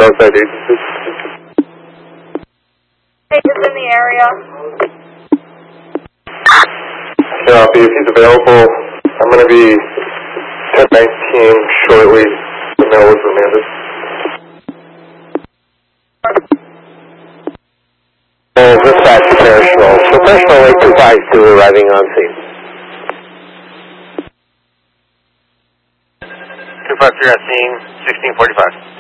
outside agencies. Hey, just in the area. Copy. If he's available, I'm going to be 1019 shortly. The mail was remanded. Dispatch to Parish Roll. So Parish Roll 8252 arriving on scene. 253 at scene, 1645.